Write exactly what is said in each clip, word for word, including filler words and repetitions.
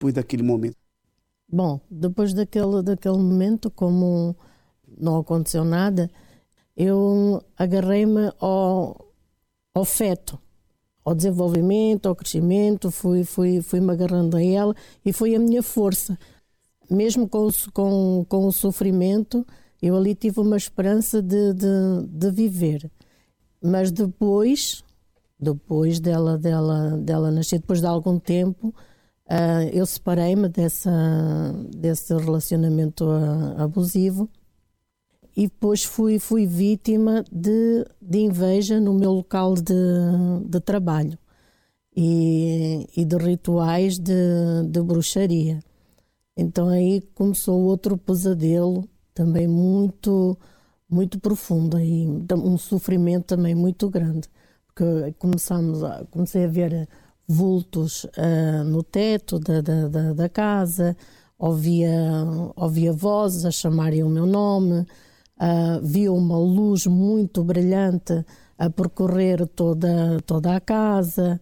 depois daquele momento? Bom, depois daquele, daquele momento, como não aconteceu nada, eu agarrei-me ao, ao feto, ao desenvolvimento, ao crescimento, fui, fui, fui-me agarrando a ela e foi a minha força. Mesmo com o, com, com o sofrimento, eu ali tive uma esperança de, de, de viver. Mas depois, depois dela, dela, dela nascer, depois de algum tempo, Uh, eu separei-me dessa, desse relacionamento uh, abusivo e depois fui, fui vítima de, de inveja no meu local de, de trabalho e, e de rituais de, de bruxaria. Então aí começou outro pesadelo também muito, muito profundo e um sofrimento também muito grande, porque começamos a, comecei a ver vultos uh, no teto da, da, da, da casa, ouvia, ouvia vozes a chamarem o meu nome, uh, via uma luz muito brilhante a percorrer toda, toda a casa.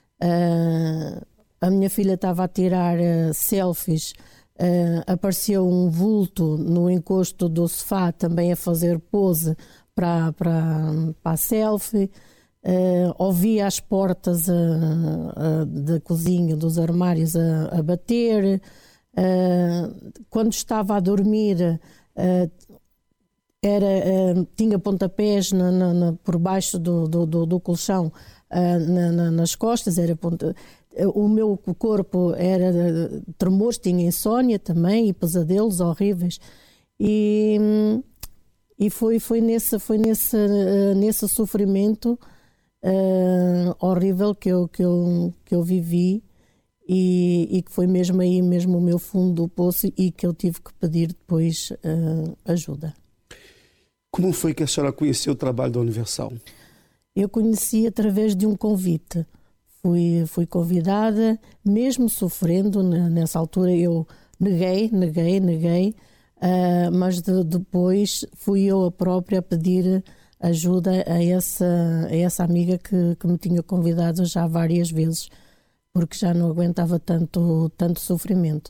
Uh, a minha filha estava a tirar uh, selfies, uh, apareceu um vulto no encosto do sofá também a fazer pose para, para, para a selfie. Uh, ouvia as portas uh, uh, da cozinha, dos armários a, a bater. Uh, quando estava a dormir, uh, era, uh, tinha pontapés na, na, na, por baixo do, do, do, do colchão, uh, na, na, nas costas. Era ponta... O meu corpo era uh, tremores, tinha insónia também e pesadelos horríveis. E, e foi, foi, nesse, foi nesse, uh, nesse sofrimento Uh, horrível que eu, que, eu, que eu vivi e, e que foi mesmo aí mesmo o meu fundo do poço e que eu tive que pedir depois uh, ajuda. Como foi que a senhora conheceu o trabalho da Universal? Eu conheci através de um convite. Fui, fui convidada, mesmo sofrendo, nessa altura eu neguei, neguei, neguei, uh, mas de, depois fui eu a própria a pedir ajuda a essa, a essa amiga que, que me tinha convidado já várias vezes, porque já não aguentava tanto, tanto sofrimento.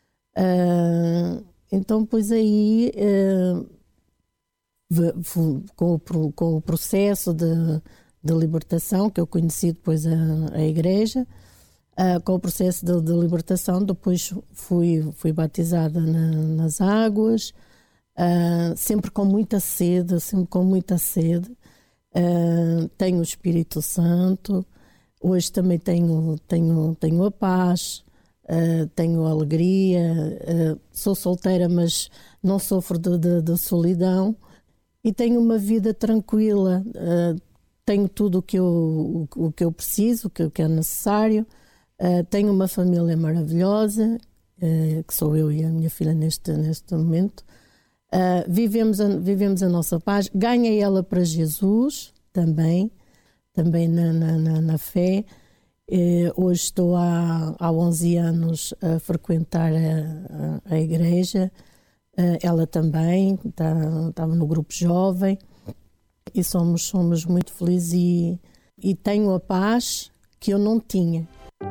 Uh, então, pois aí, uh, com, o, com o processo de, de libertação, que eu conheci depois a, a igreja, uh, com o processo de, de libertação, depois fui, fui batizada na, nas águas, Uh, sempre com muita sede, sempre com muita sede. Uh, tenho o Espírito Santo, hoje também tenho, tenho, tenho a paz, uh, tenho a alegria, uh, sou solteira, mas não sofro de, de, de solidão e tenho uma vida tranquila, uh, tenho tudo o que eu, o, o que eu preciso, o que, o que é necessário, uh, tenho uma família maravilhosa, uh, que sou eu e a minha filha neste, neste momento. Uh, vivemos, a, vivemos a nossa paz, ganhei ela para Jesus também, também na, na, na fé. Uh, hoje estou há, há onze anos a frequentar a, a, a igreja, uh, ela também, tá, estava no grupo jovem e somos, somos muito felizes e, e tenho a paz que eu não tinha.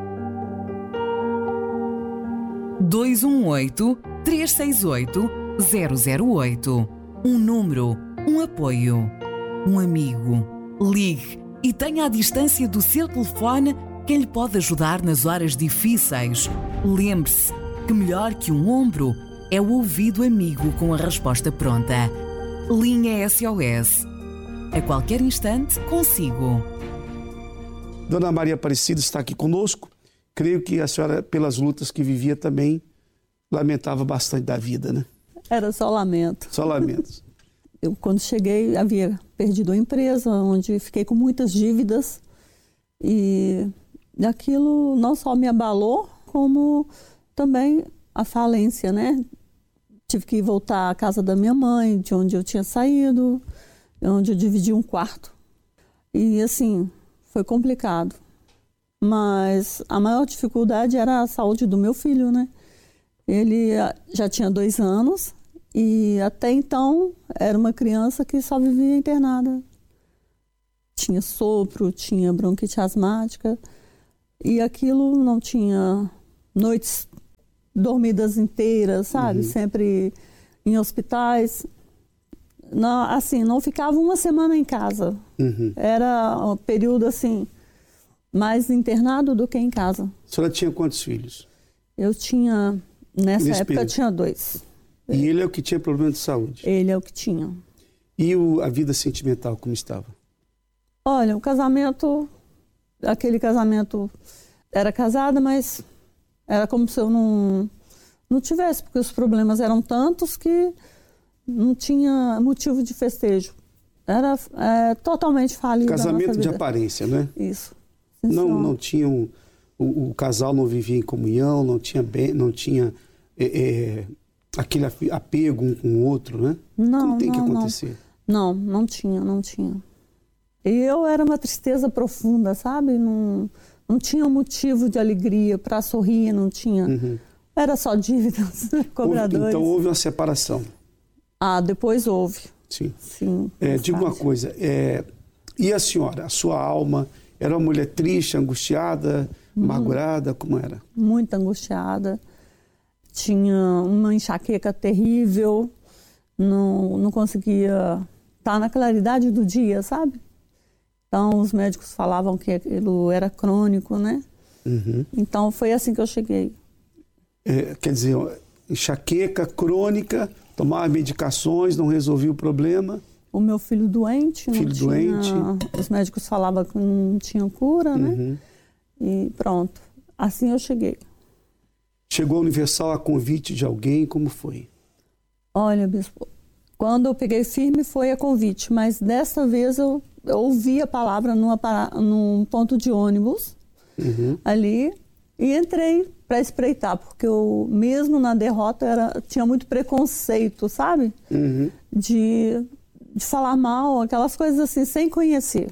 dois um oito, três seis oito, zero zero oito. Um número, um apoio, um amigo. Ligue e tenha à distância do seu telefone quem lhe pode ajudar nas horas difíceis. Lembre-se que melhor que um ombro é o ouvido amigo com a resposta pronta. Linha S O S. A qualquer instante, consigo. Dona Maria Aparecida está aqui conosco. Creio que a senhora, pelas lutas que vivia, também lamentava bastante da vida, né? Era só lamento. Só lamentos. Eu, quando cheguei, havia perdido a empresa, onde fiquei com muitas dívidas. E aquilo não só me abalou, como também a falência, né? Tive que voltar à casa da minha mãe, de onde eu tinha saído, onde eu dividi um quarto. E, assim, foi complicado. Mas a maior dificuldade era a saúde do meu filho, né? Ele já tinha dois anos e até então era uma criança que só vivia internada. Tinha sopro, tinha bronquite asmática e aquilo não tinha noites dormidas inteiras, sabe? Uhum. Sempre em hospitais. Não, assim, não ficava uma semana em casa. Uhum. Era um período, assim, mais internado do que em casa. A senhora tinha quantos filhos? Eu tinha, nessa Nesse época, período. eu tinha dois. E ele é o que tinha problema de saúde? Ele é o que tinha. E o, a vida sentimental, como estava? Olha, o casamento, aquele casamento, era casada, mas era como se eu não, não tivesse, porque os problemas eram tantos que não tinha motivo de festejo. Era é, totalmente falido. Casamento de aparência, né? Isso. Não, não tinha um, o, o casal não vivia em comunhão, não tinha bem, não tinha é, é, aquele apego um com o outro, né? Não, como tem não, que acontecer? Não, não tinha, não tinha. E eu era uma tristeza profunda, sabe? Não, não tinha motivo de alegria para sorrir, não tinha. Uhum. Era só dívidas, cobradores. Então houve uma separação. Ah, depois houve. Sim. Sim. É, diga uma coisa, é, e a senhora, a sua alma, era uma mulher triste, angustiada, Uhum. amargurada, como era? Muito angustiada. Tinha uma enxaqueca terrível, não, não conseguia estar na claridade do dia, sabe? Então, os médicos falavam que aquilo era crônico, né? Uhum. Então, foi assim que eu cheguei. É, quer dizer, enxaqueca crônica, tomava medicações, não resolvia o problema. O meu filho doente, Filho não tinha, doente. Os médicos falavam que não tinha cura, né? Uhum. E pronto. Assim eu cheguei. Chegou a Universal a convite de alguém, como foi? Olha, bispo, quando eu peguei firme foi a convite, mas dessa vez eu, eu ouvi a palavra numa, num ponto de ônibus, Uhum. ali, e entrei para espreitar, porque eu, mesmo na derrota, era, tinha muito preconceito, sabe? Uhum. De, de falar mal, aquelas coisas assim, sem conhecer.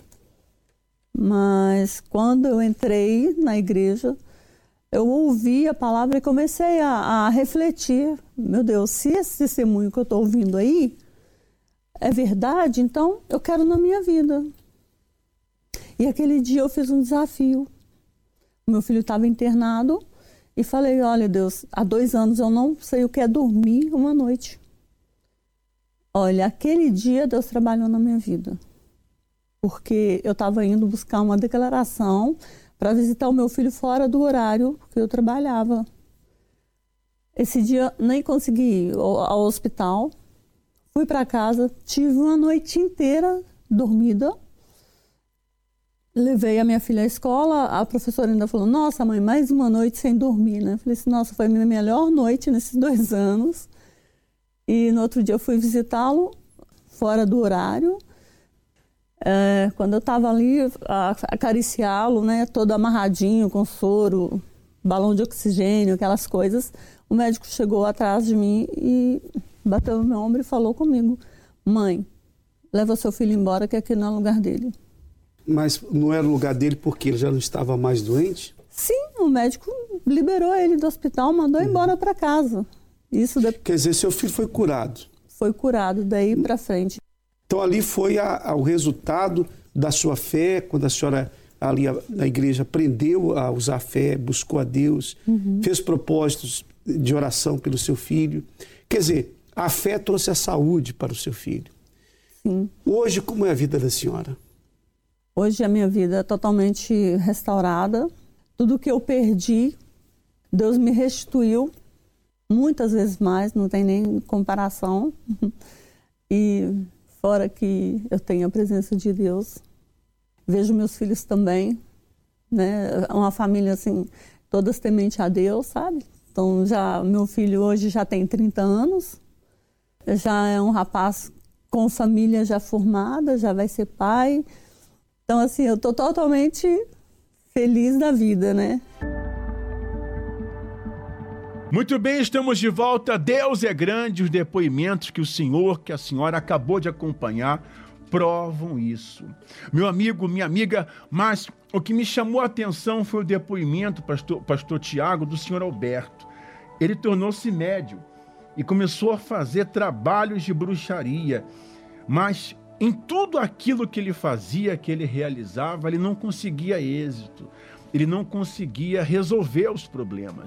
Mas quando eu entrei na igreja, eu ouvi a palavra e comecei a, a refletir. Meu Deus, se esse testemunho que eu estou ouvindo aí é verdade, então eu quero na minha vida. E aquele dia eu fiz um desafio. Meu filho estava internado e falei, olha Deus, há dois anos eu não sei o que é dormir uma noite. Olha, aquele dia Deus trabalhou na minha vida. Porque eu estava indo buscar uma declaração para visitar o meu filho fora do horário que eu trabalhava. Esse dia nem consegui ir ao, ao hospital. Fui para casa, tive uma noite inteira dormida. Levei a minha filha à escola, a professora ainda falou, nossa mãe, mais uma noite sem dormir, né? Falei assim, nossa, foi a minha melhor noite nesses dois anos. E no outro dia eu fui visitá-lo, fora do horário. É, quando eu estava ali, a, acariciá-lo, né, todo amarradinho, com soro, balão de oxigênio, aquelas coisas, o médico chegou atrás de mim e bateu no meu ombro e falou comigo, mãe, leva seu filho embora que aqui não é lugar dele. Mas não era o lugar dele porque ele já não estava mais doente? Sim, o médico liberou ele do hospital, mandou uhum. embora para casa. Isso de... Quer dizer, seu filho foi curado? Foi curado daí para frente. Então ali foi a, a, o resultado da sua fé, quando a senhora ali a, na igreja aprendeu a usar a fé, buscou a Deus, uhum. fez propósitos de oração pelo seu filho. Quer dizer, a fé trouxe a saúde para o seu filho. Sim. Hoje, como é a vida da senhora? Hoje a minha vida é totalmente restaurada. Tudo que eu perdi, Deus me restituiu muitas vezes mais, não tem nem comparação. E fora que eu tenho a presença de Deus, vejo meus filhos também, né? Uma família assim, todas temente a Deus, sabe? Então já meu filho hoje já tem trinta anos, já é um rapaz com família já formada, já vai ser pai. Então, assim, eu estou totalmente feliz da vida, né? Muito bem, estamos de volta. Deus é grande. Os depoimentos que o senhor, que a senhora acabou de acompanhar, provam isso. Meu amigo, minha amiga, mas o que me chamou a atenção foi o depoimento, pastor, pastor Tiago, do senhor Alberto. Ele tornou-se médium e começou a fazer trabalhos de bruxaria, mas em tudo aquilo que ele fazia, que ele realizava, ele não conseguia êxito, ele não conseguia resolver os problemas.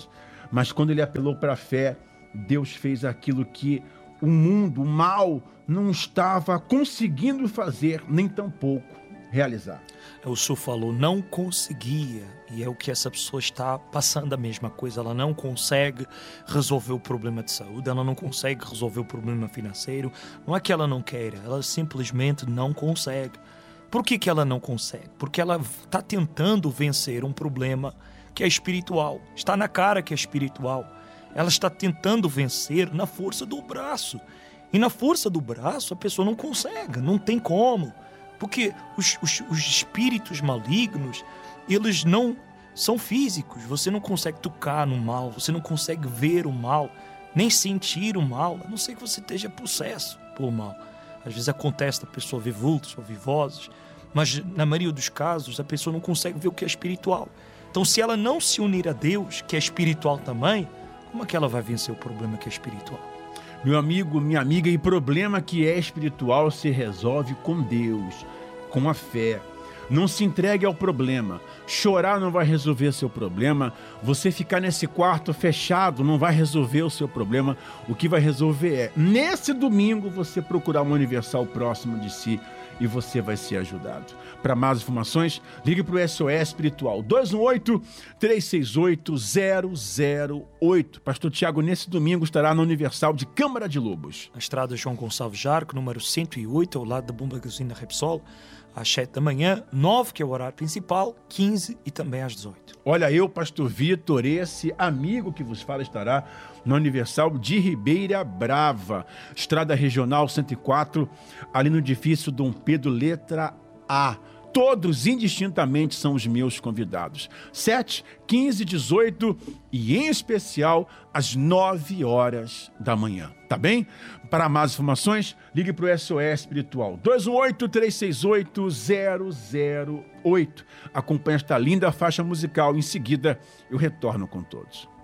Mas quando ele apelou para a fé, Deus fez aquilo que o mundo, o mal, não estava conseguindo fazer, nem tampouco realizar. O senhor falou, não conseguia, e é o que essa pessoa está passando a mesma coisa. Ela não consegue resolver o problema de saúde, ela não consegue resolver o problema financeiro. Não é que ela não queira, ela simplesmente não consegue. Por que que ela não consegue? Porque ela está tentando vencer um problema que é espiritual. Está na cara que é espiritual. Ela está tentando vencer na força do braço. E na força do braço a pessoa não consegue, não tem como. Porque os, os, os espíritos malignos, eles não são físicos. Você não consegue tocar no mal, você não consegue ver o mal, nem sentir o mal, a não ser que você esteja possesso pelo mal. Às vezes acontece da pessoa ver vultos ou ver vozes, mas na maioria dos casos a pessoa não consegue ver o que é espiritual. Então, se ela não se unir a Deus, que é espiritual também, como é que ela vai vencer o problema que é espiritual? Meu amigo, minha amiga, e problema que é espiritual se resolve com Deus, com a fé. Não se entregue ao problema. Chorar não vai resolver seu problema. Você ficar nesse quarto fechado não vai resolver o seu problema. O que vai resolver é, nesse domingo, você procurar uma Universal próximo de si e você vai ser ajudado. Para mais informações, ligue para o S O S Espiritual dois um oito, três seis oito, zero zero oito. Pastor Tiago, nesse domingo, estará na Universal de Câmara de Lobos. Na estrada João Gonçalves Jarco, número cento e oito, ao lado da bomba gasolina Repsol, às sete da manhã, nove, que é o horário principal, quinze e também às dezoito. Olha, eu, Pastor Vitor, esse amigo que vos fala, estará na Universal de Ribeira Brava, Estrada Regional cento e quatro, ali no edifício Dom Pedro, letra A. Todos indistintamente são os meus convidados. sete, quinze, dezoito e, em especial, às nove horas da manhã. Tá bem? Para mais informações, ligue para o S O S Espiritual dois um oito, três seis oito, zero zero oito. Acompanhe esta linda faixa musical. Em seguida, eu retorno com todos.